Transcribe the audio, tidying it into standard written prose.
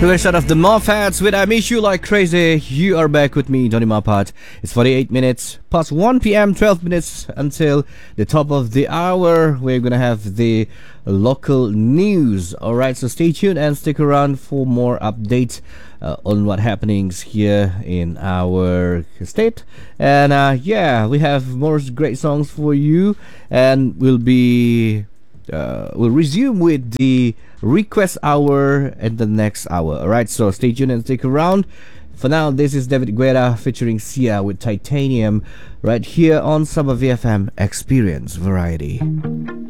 Reversion of the Moffats with I Miss You Like Crazy. You are back with me, Johnny Moffat. It's 48 minutes past 1 p.m., 12 minutes until the top of the hour. We're gonna have the local news. Alright, so stay tuned and stick around for more updates on what happenings here in our state. And we have more great songs for you, and we'll resume with the request hour in the next hour. Alright, so stay tuned and stick around. For now, this is David Guetta featuring Sia with Titanium right here on Sabah VFM Experience Variety.